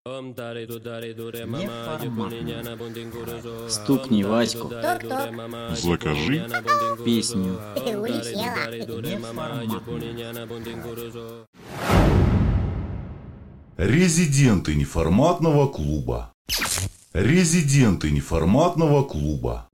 Стукни Ваську. Закажи Песню. резиденты неформатного клуба. Резиденты неформатного клуба.